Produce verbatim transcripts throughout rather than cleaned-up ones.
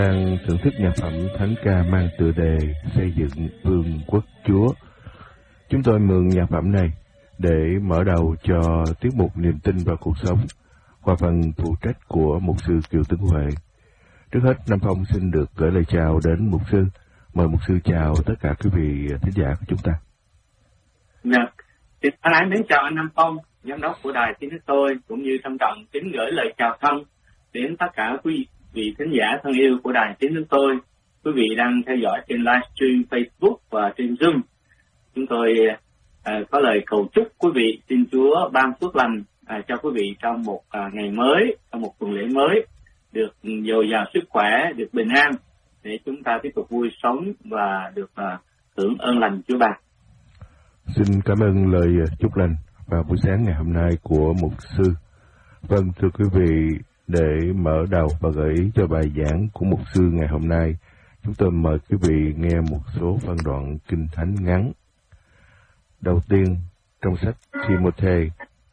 Đang thưởng thức nhạc phẩm thánh ca mang tựa đề Xây dựng Vương quốc Chúa. Chúng tôi mượn nhạc phẩm này để mở đầu cho tiết mục Niềm tin vào cuộc sống qua phần phụ trách của mục sư Kiều Tấn Huệ. Trước hết, Nam Phong xin được gửi lời chào đến mục sư. Mời mục sư chào tất cả quý vị thính giả của chúng ta. Dạ, xin thân ái mến chào anh Nam Phong, giám đốc của đài Tiếng Nói Tôi, cũng như trân trọng kính gửi lời chào thân đến tất cả quý vị thính giả thân yêu của đài Tiếng Nói Tôi. Quý vị đang theo dõi trên livestream Facebook và trên Zoom. Chúng tôi uh, có lời cầu chúc quý vị, xin Chúa ban phước lành uh, cho quý vị trong một uh, ngày mới, trong một tuần lễ mới, được dồi dào sức khỏe, được bình an, để chúng ta tiếp tục vui sống và được uh, hưởng ơn lành Chúa Bà. Xin cảm ơn lời chúc lành vào buổi sáng ngày hôm nay của mục sư. Vâng, thưa quý vị, để mở đầu và gợi ý cho bài giảng của mục sư ngày hôm nay, chúng tôi mời quý vị nghe một số phân đoạn kinh thánh ngắn. Đầu tiên, trong sách Timôthê.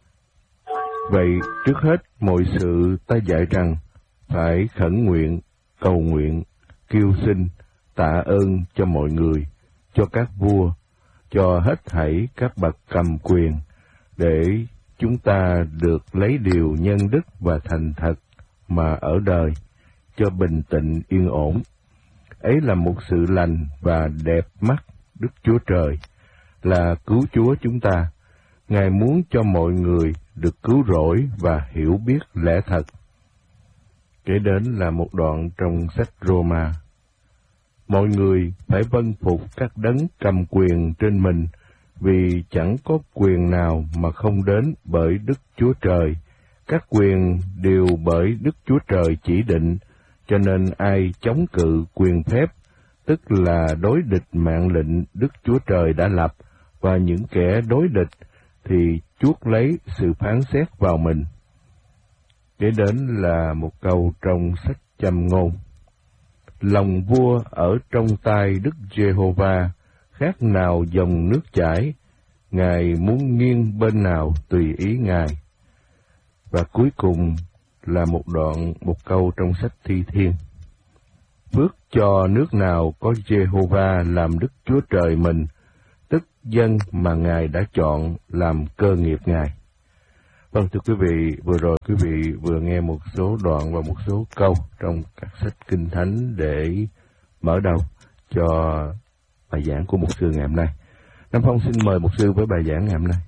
Vậy, trước hết, mọi sự ta dạy rằng phải khẩn nguyện, cầu nguyện, kêu xin, tạ ơn cho mọi người, cho các vua, cho hết thảy các bậc cầm quyền, để chúng ta được lấy điều nhân đức và thành thật mà ở đời, cho bình tĩnh yên ổn. Ấy là một sự lành và đẹp mắt Đức Chúa Trời, là cứu Chúa chúng ta. Ngài muốn cho mọi người được cứu rỗi và hiểu biết lẽ thật. Kế đến là một đoạn trong sách Roma. Mọi người phải vâng phục các đấng cầm quyền trên mình, vì chẳng có quyền nào mà không đến bởi Đức Chúa Trời. Các quyền đều bởi Đức Chúa Trời chỉ định, cho nên ai chống cự quyền phép, tức là đối địch mạng lệnh Đức Chúa Trời đã lập, và những kẻ đối địch thì chuốc lấy sự phán xét vào mình. Kế đến là một câu trong sách Châm Ngôn. Lòng vua ở trong tay Đức Giê-hô-va, khác nào dòng nước chảy, Ngài muốn nghiêng bên nào tùy ý Ngài. Và cuối cùng là một đoạn, một câu trong sách Thi Thiên. Phước cho nước nào có Giê-hô-va làm Đức Chúa Trời mình, tức dân mà Ngài đã chọn làm cơ nghiệp Ngài. Vâng, thưa quý vị, vừa rồi quý vị vừa nghe một số đoạn và một số câu trong các sách Kinh Thánh để mở đầu cho bài giảng của mục sư ngày hôm nay. Nam Phong xin mời mục sư với bài giảng ngày hôm nay.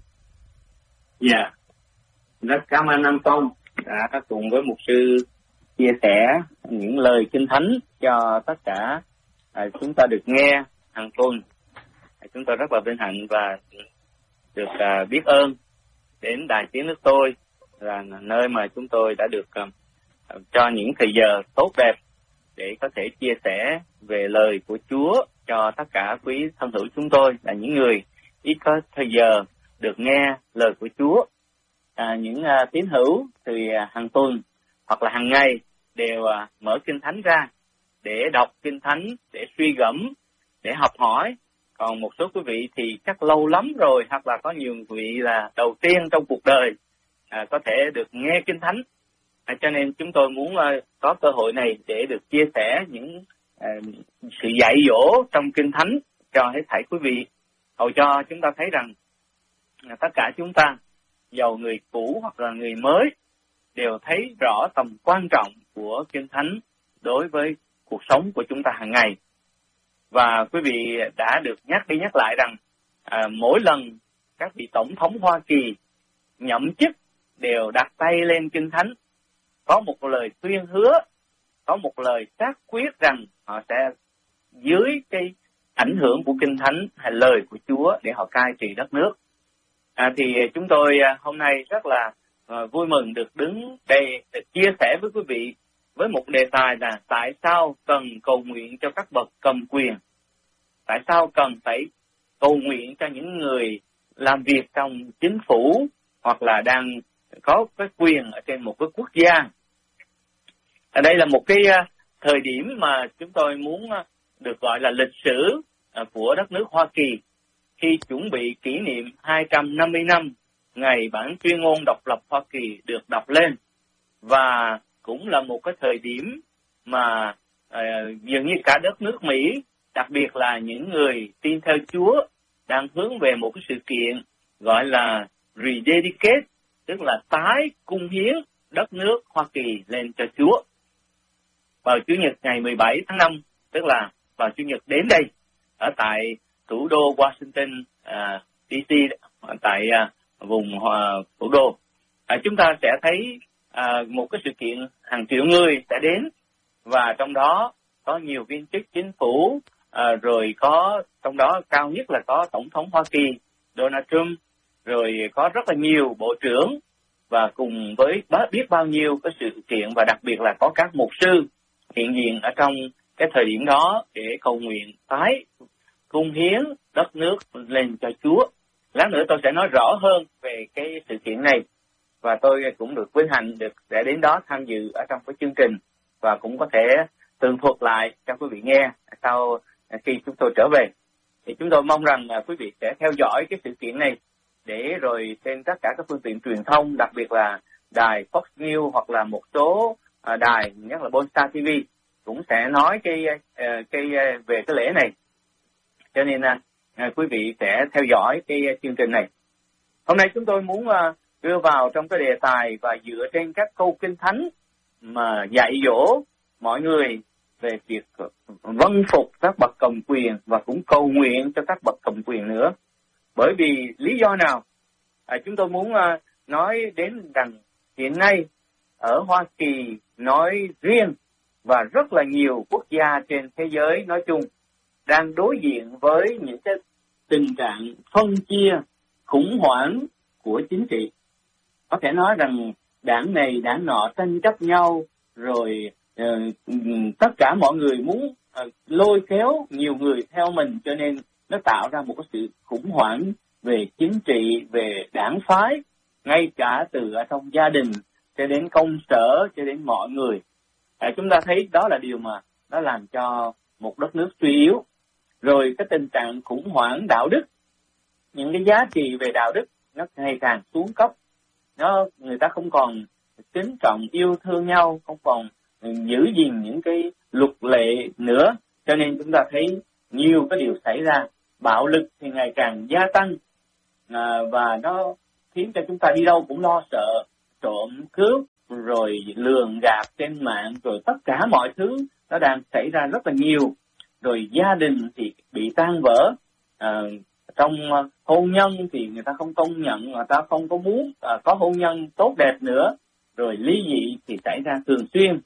Dạ, yeah. Rất cảm ơn Nam Phong đã cùng với mục sư chia sẻ những lời Kinh Thánh cho tất cả à, chúng ta được nghe hàng tuần. Chúng tôi rất là vinh hạnh và được à, biết ơn đến Đài Tiếng Nước Tôi, là nơi mà chúng tôi đã được uh, cho những thời giờ tốt đẹp để có thể chia sẻ về lời của Chúa cho tất cả quý thân hữu chúng tôi, là những người ít có thời giờ được nghe lời của Chúa. À, những uh, tín hữu thì uh, hàng tuần hoặc là hàng ngày đều uh, mở Kinh Thánh ra để đọc Kinh Thánh, để suy gẫm, để học hỏi. Còn một số quý vị thì chắc lâu lắm rồi, hoặc là có nhiều vị là đầu tiên trong cuộc đời à, có thể được nghe Kinh Thánh. À, cho nên chúng tôi muốn à, có cơ hội này để được chia sẻ những à, sự dạy dỗ trong Kinh Thánh cho hết thảy quý vị, hầu cho chúng ta thấy rằng à, tất cả chúng ta, dầu người cũ hoặc là người mới, đều thấy rõ tầm quan trọng của Kinh Thánh đối với cuộc sống của chúng ta hàng ngày. Và quý vị đã được nhắc đi nhắc lại rằng à, mỗi lần các vị tổng thống Hoa Kỳ nhậm chức đều đặt tay lên Kinh Thánh, có một lời tuyên hứa, có một lời xác quyết rằng họ sẽ dưới cái ảnh hưởng của Kinh Thánh hay lời của Chúa để họ cai trị đất nước. À, thì chúng tôi hôm nay rất là à, vui mừng được đứng đây để chia sẻ với quý vị với một đề tài là tại sao cần cầu nguyện cho các bậc cầm quyền. Tại sao cần phải cầu nguyện cho những người làm việc trong chính phủ hoặc là đang có cái quyền ở trên một cái quốc gia. Ở đây là một cái thời điểm mà chúng tôi muốn được gọi là lịch sử của đất nước Hoa Kỳ, khi chuẩn bị kỷ niệm hai trăm năm mươi năm ngày bản tuyên ngôn độc lập Hoa Kỳ được đọc lên. Và cũng là một cái thời điểm mà à, dường như cả đất nước Mỹ, đặc biệt là những người tin theo Chúa, đang hướng về một cái sự kiện gọi là rededicate, tức là tái cung hiến đất nước Hoa Kỳ lên cho Chúa. Vào Chủ nhật ngày mười bảy tháng năm, tức là vào Chủ nhật đến đây, ở tại thủ đô Washington, uh, đê xê, tại uh, vùng uh, thủ đô, uh, chúng ta sẽ thấy uh, một cái sự kiện hàng triệu người sẽ đến, và trong đó có nhiều viên chức chính phủ, uh, rồi có trong đó cao nhất là có Tổng thống Hoa Kỳ Donald Trump, rồi có rất là nhiều bộ trưởng, và cùng với biết bao nhiêu cái sự kiện, và đặc biệt là có các mục sư hiện diện ở trong cái thời điểm đó để cầu nguyện tái cung hiến đất nước lên cho Chúa. Lát nữa tôi sẽ nói rõ hơn về cái sự kiện này, và tôi cũng được vinh hạnh được sẽ đến đó tham dự ở trong cái chương trình, và cũng có thể tường thuật lại cho quý vị nghe sau khi chúng tôi trở về. Thì chúng tôi mong rằng quý vị sẽ theo dõi cái sự kiện này, để rồi trên tất cả các phương tiện truyền thông, đặc biệt là đài Fox News hoặc là một số đài, nhất là Bonsta ti vi, cũng sẽ nói cái cái về cái lễ này. Cho nên à, quý vị sẽ theo dõi cái chương trình này. Hôm nay chúng tôi muốn à, đưa vào trong cái đề tài và dựa trên các câu kinh thánh mà dạy dỗ mọi người về việc vâng phục các bậc cầm quyền, và cũng cầu nguyện cho các bậc cầm quyền nữa. Bởi vì lý do nào? À, chúng tôi muốn à, nói đến rằng hiện nay ở Hoa Kỳ nói riêng, và rất là nhiều quốc gia trên thế giới nói chung, đang đối diện với những cái tình trạng phân chia, khủng hoảng của chính trị. Có thể nói rằng đảng này, đảng nọ tranh chấp nhau, rồi uh, tất cả mọi người muốn uh, lôi kéo nhiều người theo mình, cho nên nó tạo ra một cái sự khủng hoảng về chính trị, về đảng phái, ngay cả từ ở trong gia đình cho đến công sở, cho đến mọi người. À, chúng ta thấy đó là điều mà nó làm cho một đất nước suy yếu. Rồi cái tình trạng khủng hoảng đạo đức, những cái giá trị về đạo đức nó ngày càng xuống cấp, nó người ta không còn kính trọng yêu thương nhau, không còn giữ gìn những cái luật lệ nữa, cho nên chúng ta thấy nhiều cái điều xảy ra. Bạo lực thì ngày càng gia tăng, à, và nó khiến cho chúng ta đi đâu cũng lo sợ, trộm cướp, rồi lường gạt trên mạng, rồi tất cả mọi thứ nó đang xảy ra rất là nhiều. Rồi gia đình thì bị tan vỡ, à, trong hôn nhân thì người ta không công nhận, người ta không có muốn à, có hôn nhân tốt đẹp nữa. Rồi ly dị thì xảy ra thường xuyên,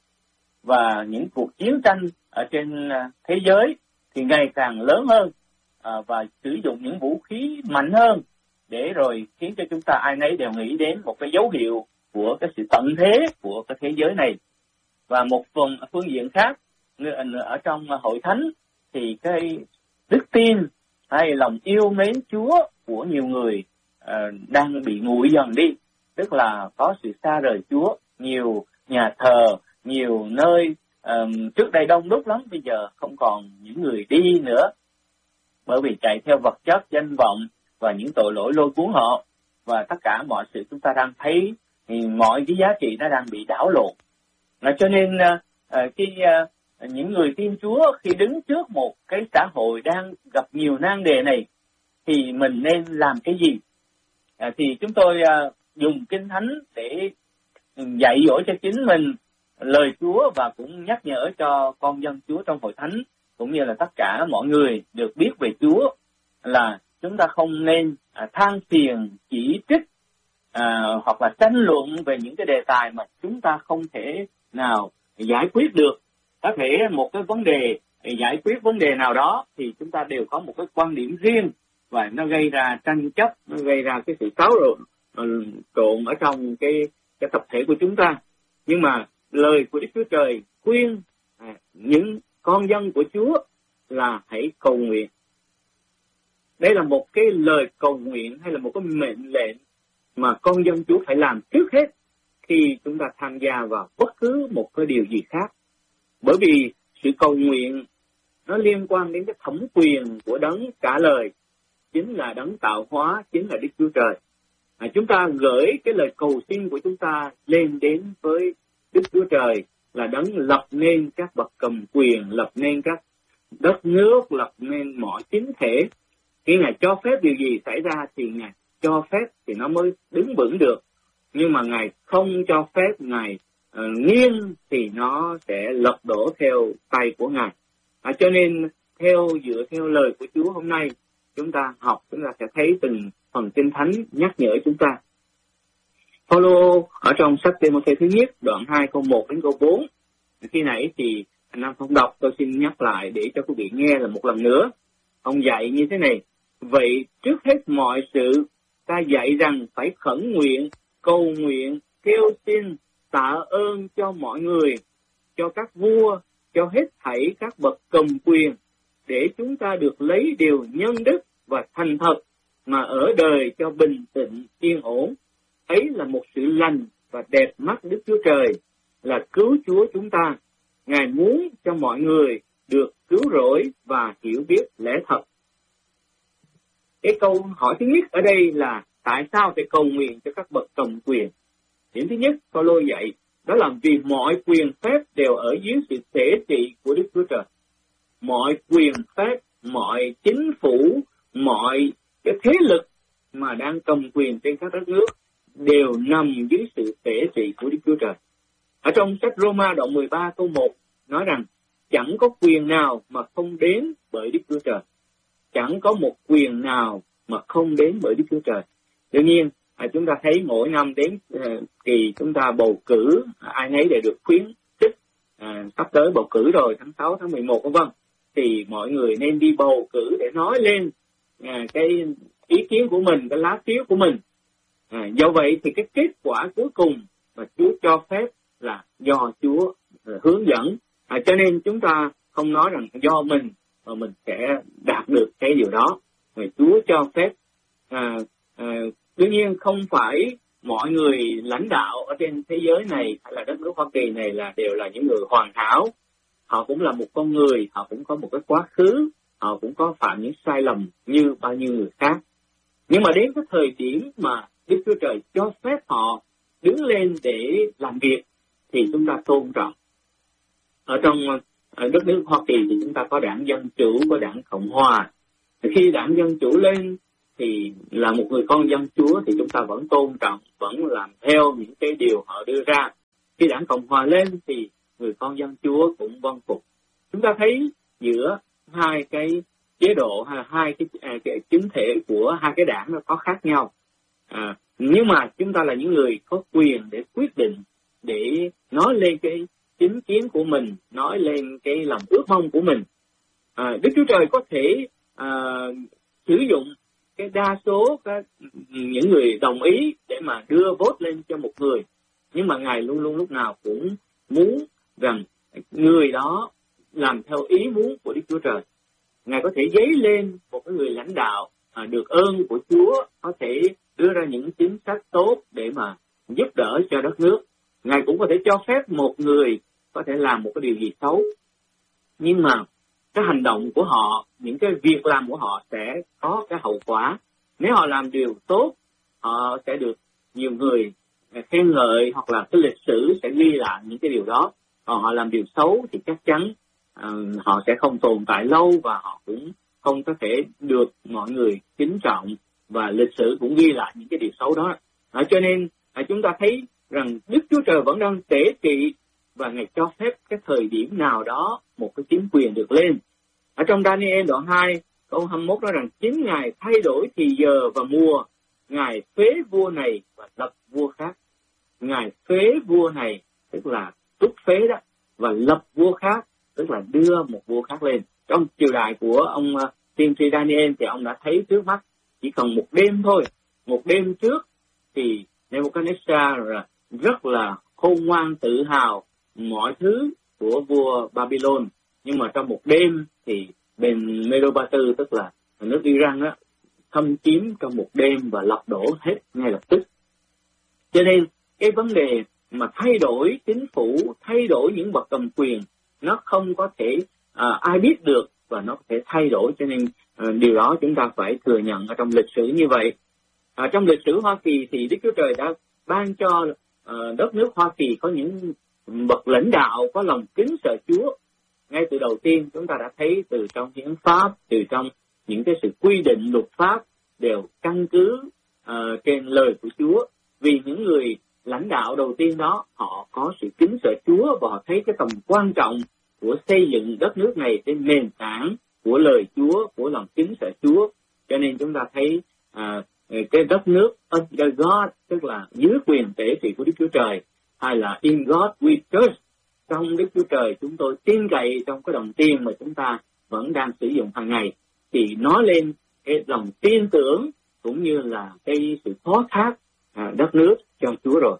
và những cuộc chiến tranh ở trên thế giới thì ngày càng lớn hơn, à, và sử dụng những vũ khí mạnh hơn, để rồi khiến cho chúng ta ai nấy đều nghĩ đến một cái dấu hiệu của cái sự tận thế của cái thế giới này. Và một phần phương diện khác, ở trong hội thánh thì cái đức tin hay lòng yêu mến Chúa của nhiều người uh, đang bị nguội dần đi, tức là có sự xa rời Chúa. Nhiều nhà thờ, nhiều nơi um, trước đây đông đúc lắm, bây giờ không còn những người đi nữa, bởi vì chạy theo vật chất, danh vọng và những tội lỗi lôi cuốn họ. Và tất cả mọi sự chúng ta đang thấy thì mọi cái giá trị nó đang bị đảo lộn. Và cho nên uh, khi uh, những người tin Chúa khi đứng trước một cái xã hội đang gặp nhiều nan đề này thì mình nên làm cái gì? À, thì chúng tôi uh, dùng Kinh Thánh để dạy dỗ cho chính mình lời Chúa, và cũng nhắc nhở cho con dân Chúa trong hội thánh cũng như là tất cả mọi người được biết về Chúa, là chúng ta không nên à, than phiền, chỉ trích à, hoặc là tranh luận về những cái đề tài mà chúng ta không thể nào giải quyết được. Có thể một cái vấn đề, giải quyết vấn đề nào đó thì chúng ta đều có một cái quan điểm riêng, và nó gây ra tranh chấp, nó gây ra cái sự xáo trộn ở trong cái cái tập thể của chúng ta. Nhưng mà lời của Đức Chúa Trời khuyên à, những con dân của Chúa là hãy cầu nguyện. Đây là một cái lời cầu nguyện hay là một cái mệnh lệnh mà con dân Chúa phải làm trước hết khi chúng ta tham gia vào bất cứ một cái điều gì khác. Bởi vì sự cầu nguyện nó liên quan đến cái thẩm quyền của đấng trả lời, chính là đấng tạo hóa, chính là Đức Chúa Trời. À, chúng ta gửi cái lời cầu xin của chúng ta lên đến với Đức Chúa Trời, là đấng lập nên các bậc cầm quyền, lập nên các đất nước, lập nên mọi chính thể. Khi Ngài cho phép điều gì xảy ra thì Ngài cho phép thì nó mới đứng vững được. Nhưng mà Ngài không cho phép, Ngài uh, nghiêng thì nó sẽ lật đổ theo tay của Ngài. À, cho nên theo dựa theo lời của Chúa hôm nay, chúng ta học, chúng ta sẽ thấy từng phần Kinh Thánh nhắc nhở chúng ta. Phaolô ở trong sách Timothée thứ nhất, đoạn hai câu một đến câu bốn. Khi nãy thì anh Nam không đọc, tôi xin nhắc lại để cho quý vị nghe là một lần nữa. Ông dạy như thế này: vậy trước hết mọi sự, ta dạy rằng phải khẩn nguyện, cầu nguyện, kêu xin, tạ ơn cho mọi người, cho các vua, cho hết thảy các bậc cầm quyền, để chúng ta được lấy điều nhân đức và thành thật mà ở đời cho bình tĩnh, yên ổn. Ấy là một sự lành và đẹp mắt Đức Chúa Trời, là cứu Chúa chúng ta. Ngài muốn cho mọi người được cứu rỗi và hiểu biết lẽ thật. Cái câu hỏi thứ nhất ở đây là tại sao phải cầu nguyện cho các bậc cầm quyền? Điểm thứ nhất, Phaolô dạy, đó là vì mọi quyền phép đều ở dưới sự thể trị của Đức Chúa Trời. Mọi quyền phép, mọi chính phủ, mọi cái thế lực mà đang cầm quyền trên các đất nước đều nằm dưới sự thể trị của Đức Chúa Trời. Ở trong sách Roma đoạn mười ba câu một nói rằng chẳng có quyền nào mà không đến bởi Đức Chúa Trời. Chẳng có một quyền nào mà không đến bởi Đức Chúa Trời. Đương nhiên, à, chúng ta thấy mỗi năm đến à, kỳ chúng ta bầu cử, à, ai nấy đều được khuyến khích, à, sắp tới bầu cử rồi, tháng sáu, tháng mười một, vân vân. Thì mọi người nên đi bầu cử để nói lên à, cái ý kiến của mình, cái lá phiếu của mình. À, do vậy thì cái kết quả cuối cùng mà Chúa cho phép là do Chúa à, hướng dẫn. À, cho nên chúng ta không nói rằng do mình mà mình sẽ đạt được cái điều đó. Mà Chúa cho phép. À, à, tuy nhiên không phải mọi người lãnh đạo ở trên thế giới này hay là đất nước Hoa Kỳ này là đều là những người hoàn hảo. Họ cũng là một con người, họ cũng có một cái quá khứ, họ cũng có phạm những sai lầm như bao nhiêu người khác. Nhưng mà đến cái thời điểm mà Đức Chúa Trời cho phép họ đứng lên để làm việc thì chúng ta tôn trọng. Ở trong ở đất nước Hoa Kỳ thì chúng ta có đảng Dân Chủ, có đảng Cộng Hòa. Khi đảng Dân Chủ lên thì là một người con dân Chúa thì chúng ta vẫn tôn trọng, vẫn làm theo những cái điều họ đưa ra. Khi đảng Cộng Hòa lên thì người con dân Chúa cũng vâng phục. Chúng ta thấy giữa hai cái chế độ hay là hai cái, à, cái chính thể của hai cái đảng nó có khác nhau. À, nhưng mà chúng ta là những người có quyền để quyết định, để nói lên cái chính kiến của mình, nói lên cái lòng ước mong của mình. À, Đức Chúa Trời có thể à, sử dụng cái đa số các, những người đồng ý để mà đưa vote lên cho một người. Nhưng mà Ngài luôn luôn lúc nào cũng muốn rằng người đó làm theo ý muốn của Đức Chúa Trời. Ngài có thể giấy lên một cái người lãnh đạo à, được ơn của Chúa, có thể đưa ra những chính sách tốt để mà giúp đỡ cho đất nước. Ngài cũng có thể cho phép một người có thể làm một cái điều gì xấu. Nhưng mà cái hành động của họ, những cái việc làm của họ sẽ có cái hậu quả. Nếu họ làm điều tốt, họ sẽ được nhiều người khen ngợi, hoặc là cái lịch sử sẽ ghi lại những cái điều đó. Còn họ làm điều xấu thì chắc chắn uh, họ sẽ không tồn tại lâu, và họ cũng không có thể được mọi người kính trọng, và lịch sử cũng ghi lại những cái điều xấu đó. Uh, cho nên uh, chúng ta thấy rằng Đức Chúa Trời vẫn đang tể trị, và Ngài cho phép cái thời điểm nào đó một cái chính quyền được lên. Ở trong Daniel đoạn hai, câu hai mươi mốt nói rằng chính Ngài thay đổi thì giờ và mùa, Ngài phế vua này và lập vua khác. Ngài phế vua này tức là túc phế đó, và lập vua khác tức là đưa một vua khác lên. Trong triều đại của ông uh, tiên tri Daniel thì ông đã thấy trước mắt chỉ còn một đêm thôi. Một đêm trước thì Nebuchadnezzar rất là khôn ngoan tự hào mọi thứ của vua Babylon, nhưng mà trong một đêm thì bên Medo-Ba-tư tức là nước Iran á thâm chiếm trong một đêm và lật đổ hết ngay lập tức. Cho nên cái vấn đề mà thay đổi chính phủ, thay đổi những bậc cầm quyền, nó không có thể à, ai biết được, và nó có thể thay đổi. Cho nên à, điều đó chúng ta phải thừa nhận ở trong lịch sử như vậy. À, trong lịch sử Hoa Kỳ thì Đức Chúa Trời đã ban cho à, đất nước Hoa Kỳ có những bậc lãnh đạo có lòng kính sợ Chúa. Ngay từ đầu tiên chúng ta đã thấy từ trong hiến pháp, từ trong những cái sự quy định luật pháp đều căn cứ uh, trên lời của Chúa. Vì những người lãnh đạo đầu tiên đó họ có sự kính sợ Chúa và họ thấy cái tầm quan trọng của xây dựng đất nước này trên nền tảng của lời Chúa, của lòng kính sợ Chúa. Cho nên chúng ta thấy uh, cái đất nước under God, tức là dưới quyền tể trị của Đức Chúa Trời, hay là in God we trust, trong Đức Chúa Trời chúng tôi tin cậy, trong cái đồng tiền mà chúng ta vẫn đang sử dụng hàng ngày, thì nói lên cái lòng tin tưởng cũng như là cái sự phó thác à, đất nước cho Chúa rồi.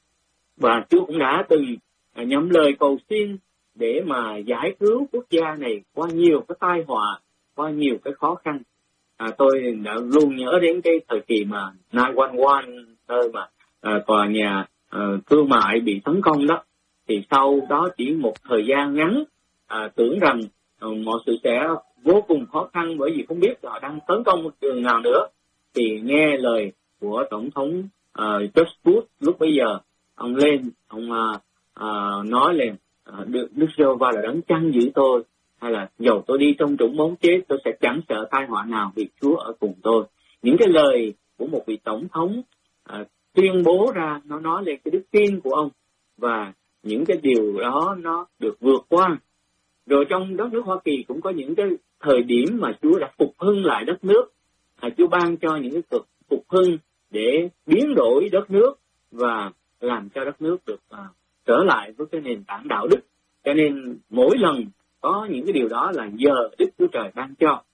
Và Chúa cũng đã từng à, nhậm lời cầu xin để mà giải cứu quốc gia này qua nhiều cái tai họa, qua nhiều cái khó khăn. À, tôi đã luôn nhớ đến cái thời kỳ mà chín một một, nơi mà à, tòa nhà à, thương mại bị tấn công đó. Thì sau đó chỉ một thời gian ngắn, à, tưởng rằng à, mọi sự sẽ vô cùng khó khăn, bởi vì không biết họ đang tấn công một trường nào nữa. Thì nghe lời của Tổng thống uh, George Bush lúc bấy giờ, ông lên, ông uh, uh, nói lên, uh, Đức, Đức Giê-hô-va là đấng chăn giữ tôi, hay là dầu tôi đi trong trũng bóng chết, tôi sẽ chẳng sợ tai họa nào vì Chúa ở cùng tôi. Những cái lời của một vị Tổng thống uh, tuyên bố ra, nó nói lên cái đức tin của ông, và những cái điều đó nó được vượt qua. Rồi trong đất nước Hoa Kỳ cũng có những cái thời điểm mà Chúa đã phục hưng lại đất nước. À, Chúa ban cho những cái cuộc phục hưng để biến đổi đất nước và làm cho đất nước được à, trở lại với cái nền tảng đạo đức. Cho nên mỗi lần có những cái điều đó là nhờ Đức Chúa Trời ban cho.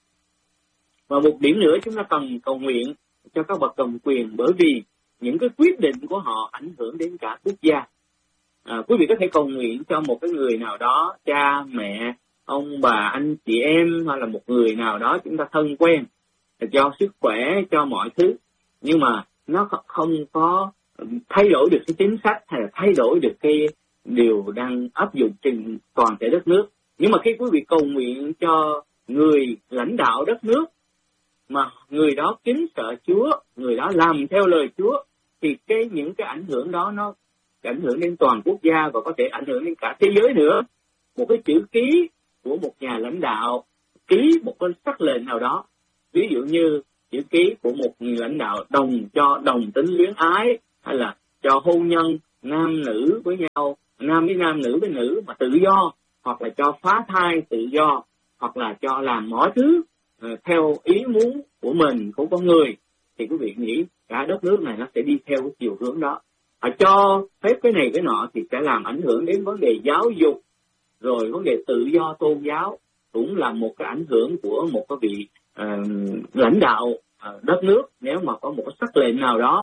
Và một điểm nữa chúng ta cần cầu nguyện cho các bậc cầm quyền, bởi vì những cái quyết định của họ ảnh hưởng đến cả quốc gia. À, quý vị có thể cầu nguyện cho một cái người nào đó, cha, mẹ, ông bà, anh chị em, hay là một người nào đó chúng ta thân quen, cho sức khỏe, cho mọi thứ. Nhưng mà nó không có thay đổi được cái chính sách hay là thay đổi được cái điều đang áp dụng trên toàn thể đất nước. Nhưng mà khi quý vị cầu nguyện cho người lãnh đạo đất nước mà người đó kính sợ Chúa, người đó làm theo lời Chúa, thì cái những cái ảnh hưởng đó nó ảnh hưởng đến toàn quốc gia và có thể ảnh hưởng đến cả thế giới nữa. Một cái chữ ký của một nhà lãnh đạo, ký một cái sắc lệnh nào đó, ví dụ như chữ ký của một người lãnh đạo đồng cho đồng tính luyến ái, hay là cho hôn nhân nam nữ với nhau, nam với nam, nữ với nữ mà tự do, hoặc là cho phá thai tự do, hoặc là cho làm mọi thứ uh, theo ý muốn của mình, của con người, thì quý vị nghĩ cả đất nước này nó sẽ đi theo cái chiều hướng đó. À, cho phép cái này cái nọ thì sẽ làm ảnh hưởng đến vấn đề giáo dục, rồi vấn đề tự do tôn giáo cũng là một cái ảnh hưởng của một cái vị uh, lãnh đạo uh, đất nước. Nếu mà có một cái sắc lệnh nào đó